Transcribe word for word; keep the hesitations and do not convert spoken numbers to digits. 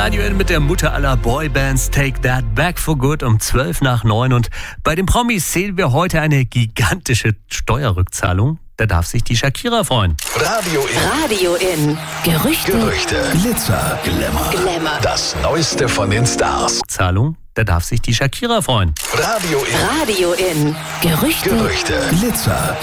Radio In mit der Mutter aller Boybands, Take That Back for Good um zwölf nach neun. Und bei den Promis sehen wir heute eine gigantische Steuerrückzahlung. Da darf sich die Shakira freuen. Radio In. Radio In. Gerüchte. Gerüchte. Glitzer, Glamour. Glamour. Das Neueste von den Stars. Zahlung, da darf sich die Shakira freuen. Radio In. Radio In. Gerüchte. Gerüchte. Glitzer,